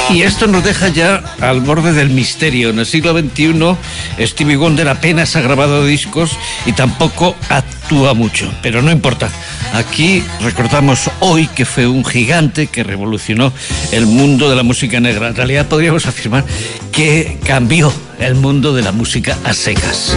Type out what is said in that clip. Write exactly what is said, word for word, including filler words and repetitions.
Y esto nos deja ya al borde del misterio. En el siglo veintiuno, Stevie Wonder apenas ha grabado discos y tampoco actúa mucho, pero no importa. Aquí recordamos hoy que fue un gigante que revolucionó el mundo de la música negra. En realidad podríamos afirmar que cambió el mundo de la música a secas.